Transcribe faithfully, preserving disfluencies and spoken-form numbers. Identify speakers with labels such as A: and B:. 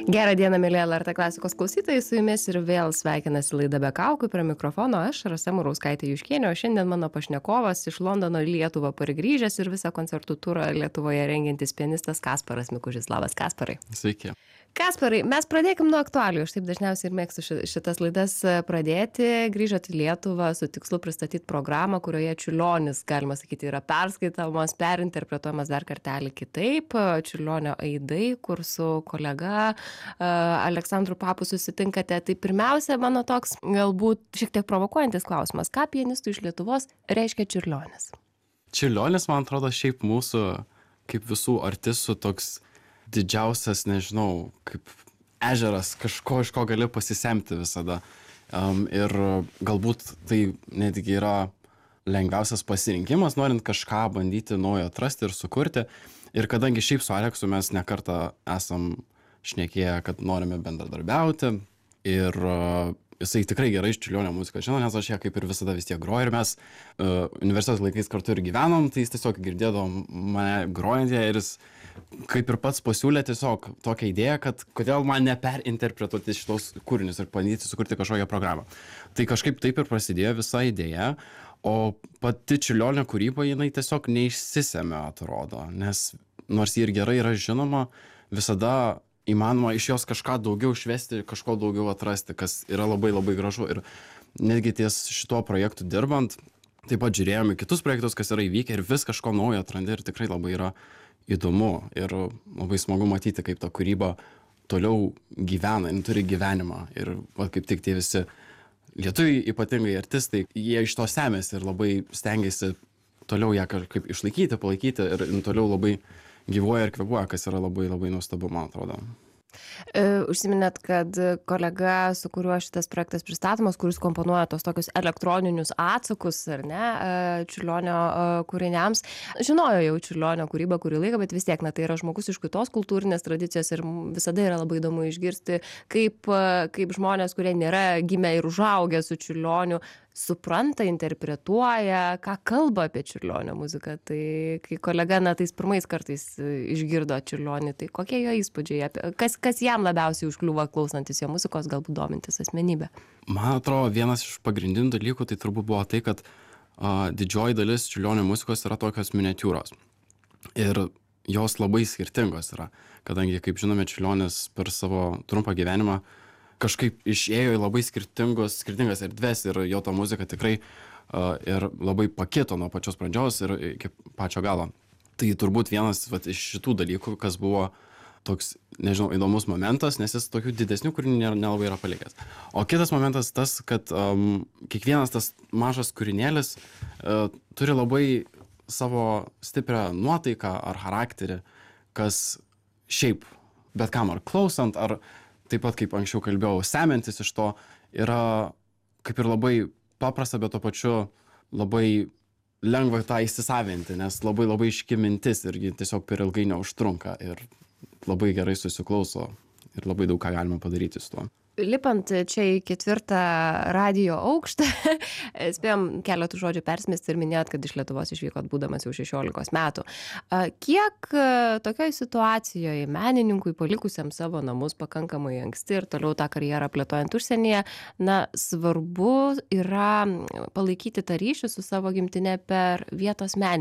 A: Gerą dieną, mėly L R T klasikos klausytojai, su jumis ir vėl sveikinasi laida Be kaukių, prie mikrofono aš, Rasa Murauskaitė Juškienė, o šiandien mano pašnekovas iš Londono į Lietuvą pargrįžęs ir visą koncertų turą Lietuvoje rengiantis pianistas Kasparas Mikužis. Labas, Kasparai.
B: Sveiki.
A: Kasparai, mes pradėkim nuo aktualijų. Aš taip dažniausiai ir mėgstu ši- šitas laidas pradėti. Grįžot į Lietuvą su tikslu pristatyti programą, kurioje Čiurlionis, galima sakyti, yra perskaitomas, perinterpretuojamas dar kartelį kitaip. Čiurlionio aidai, kur su kolega uh, Aleksandru Papu susitinkate. Tai pirmiausia, mano toks galbūt šiek tiek provokuojantis klausimas. Ką pianistui iš Lietuvos reiškia Čiurlionis?
B: Čiurlionis, man atrodo, šiaip mūsų, kaip visų artistų, toks didžiausias, nežinau, kaip ežeras, kažko, iš ko gali pasisemti visada. Um, ir galbūt tai netgi yra lengviausias pasirinkimas, norint kažką bandyti naujo atrasti ir sukurti. Ir kadangi šiaip su Aleksu mes nekartą esam šnekėję, kad norime bendradarbiauti ir uh, jisai tikrai gerai iš Čiurlionio muziką žino, nes aš ją kaip ir visada vis tiek groju ir mes uh, universiteto laikais kartu ir gyvenom, tai jis tiesiog girdėdavo mane grojant ją ir jis kaip ir pats pasiūlė tiesiog tokią idėją, kad kodėl man neperinterpretuoti šitos kūrinius ir bandyti sukurti kažkokią programą. Tai kažkaip taip ir prasidėjo visa idėja, o pati Čiurlionio kūryba jinai tiesiog neišsisėmė, atrodo, nes nors ji ir gerai yra žinoma, visada įmanoma iš jos kažką daugiau išvesti, kažko daugiau atrasti, kas yra labai labai gražu. Ir netgi ties šituo projektu dirbant, taip pat žiūrėjome kitus projektus, kas yra įvykę ir vis kažko naujo atrandi ir tikrai labai yra įdomu ir labai smagu matyti, kaip ta kūryba toliau gyvena, jin turi gyvenimą. Ir va, kaip tik tie visi lietuviai, ypatingai artistai, jie iš to semėsi ir labai stengiasi toliau ją kažkaip išlaikyti, palaikyti ir jin toliau labai gyvuoja ir kvėpuoja, kas yra labai labai nuostabu, man atrodo.
A: E, užsiminėt, kad kolega, su kuriuo šitas projektas pristatomas, kuris komponuoja tos tokius elektroninius atsakus, ar ne, e, Čiurlionio e, kūriniams, žinojo jau Čiurlionio kūrybą kurį laiką, bet vis tiek, na, tai yra žmogus iš kitos kultūrinės tradicijos ir visada yra labai įdomu išgirsti, kaip, kaip žmonės, kurie nėra gimę ir užaugę su Čiurlioniu, supranta, interpretuoja, ką kalba apie Čiurlionio muziką. Tai kai kolega, na, tais pirmais kartais išgirdo Čiurlionį, tai kokie jo įspūdžiai, apie, kas, kas jam labiausiai užkliūva klausantis jo muzikos, galbūt domintis asmenybę?
B: Man atrodo, vienas iš pagrindinių dalykų tai turbūt buvo tai, kad uh, didžioji dalis Čiurlionio muzikos yra tokios miniatiūros. Ir jos labai skirtingos yra, kadangi, kaip žinome, Čiurlionis per savo trumpą gyvenimą kažkaip išėjo į labai skirtingos, skirtingas erdves ir jo ta muzika tikrai uh, ir labai pakito nuo pačios pradžios ir iki pačio galo. Tai turbūt vienas vat, iš šitų dalykų, kas buvo toks, nežinau, įdomus momentas, nes jis tokių didesnių kūrinių nelabai yra palikęs. O kitas momentas tas, kad um, kiekvienas tas mažas kūrinėlis uh, turi labai savo stiprią nuotaiką ar charakterį, kas šiaip bet kam ar klausant, ar taip pat, kaip anksčiau kalbėjau, semiantis iš to, yra kaip ir labai paprasta, bet tuo pačiu labai lengva tą įsisavinti, nes labai labai iški mintis ir ji tiesiog per ilgai neužtrunka ir labai gerai susiklauso ir labai daug ką galima padaryti su tuo.
A: Lipant čia į ketvirtą radijo aukštą, spėjom keletų žodžių persimesti ir minėjot, kad iš Lietuvos išvykot būdamas jau šešiolikos metų. Kiek tokioj situacijoje menininkui, palikusiam savo namus pakankamai anksti ir toliau tą karjerą plėtojant užsienyje, na, svarbu yra palaikyti tą ryšį su savo gimtine per vietos menininkų